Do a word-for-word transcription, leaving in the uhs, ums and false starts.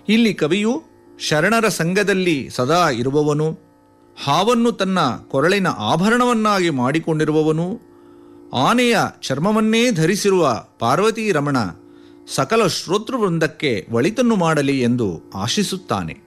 ಇಲ್ಲಿ ಕವಿಯು ಶರಣರ ಸಂಘದಲ್ಲಿ ಸದಾ ಇರುವವನು, ಹಾವನ್ನು ತನ್ನ ಕೊರಳಿನ ಆಭರಣವನ್ನಾಗಿ ಮಾಡಿಕೊಂಡಿರುವವನು, ಆನೆಯ ಚರ್ಮವನ್ನೇ ಧರಿಸಿರುವ ಪಾರ್ವತೀ ರಮಣ ಸಕಲ ಶ್ರೋತೃವೃಂದಕ್ಕೆ ಒಳಿತನ್ನು ಮಾಡಲಿ ಎಂದು ಆಶಿಸುತ್ತಾನೆ.